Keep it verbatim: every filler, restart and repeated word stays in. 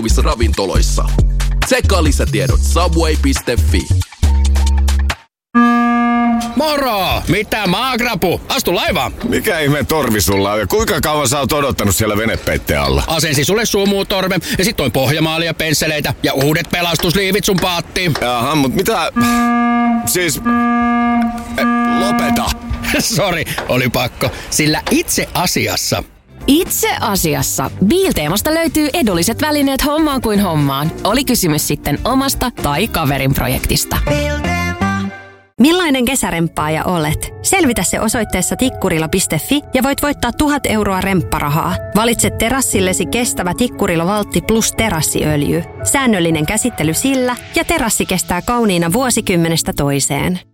ravintoloissa. Tsekkaa lisätiedot subway piste fi. Moro! Mitä maagrapu? Astu laivaan! Mikä ihme torvi sulla on ja kuinka kauan sä oot odottanut siellä venepeitteen alla? Asensi sulle sumutorve ja sit toin pohjamaalia, pensseleitä ja uudet pelastusliivit sun paattiin. Jaha, mut mitä... Siis... Lopeta! Sori, oli pakko. Sillä itse asiassa... Itse asiassa Biilteemasta löytyy edulliset välineet hommaan kuin hommaan. Oli kysymys sitten omasta tai kaverin projektista. Millainen kesäremppaaja olet? Selvitä se osoitteessa tikkurila piste fi ja voit voittaa tuhat euroa rempparahaa. Valitse terassillesi kestävä Tikkurila Valtti plus terassiöljy. Säännöllinen käsittely sillä ja terassi kestää kauniina vuosikymmenestä toiseen.